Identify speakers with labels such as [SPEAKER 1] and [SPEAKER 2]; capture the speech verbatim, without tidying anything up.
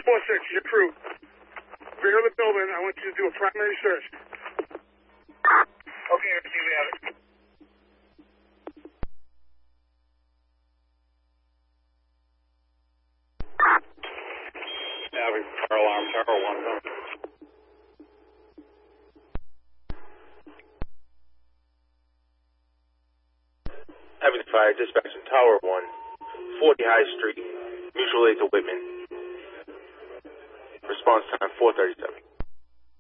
[SPEAKER 1] four six, your crew. Rear of the building, I want you to do a primary search. Okay, I see we have it.
[SPEAKER 2] Having fire alarm, Tower one. Having fire dispatch in Tower one, forty High Street, mutual aid to Whitman. Response time four thirty-seven.